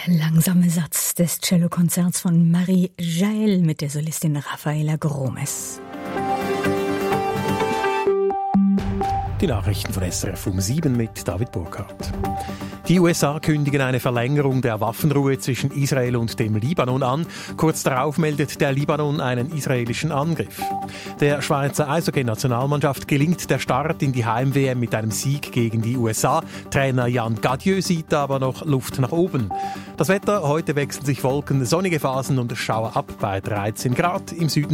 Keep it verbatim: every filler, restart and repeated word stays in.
langsame Satz des Cellokonzerts von Marie Jael mit der Solistin Rafaela Gromes. Die Nachrichten von S R F um sieben mit David Burkhardt. Die U S A kündigen eine Verlängerung der Waffenruhe zwischen Israel und dem Libanon an. Kurz darauf meldet der Libanon einen israelischen Angriff. Der Schweizer Eishockey-Nationalmannschaft gelingt der Start in die Heim-W M mit einem Sieg gegen die U S A. Trainer Jan Gadieu sieht aber noch Luft nach oben. Das Wetter, heute wechseln sich Wolken, sonnige Phasen und Schauer ab bei dreizehn Grad. Im Süden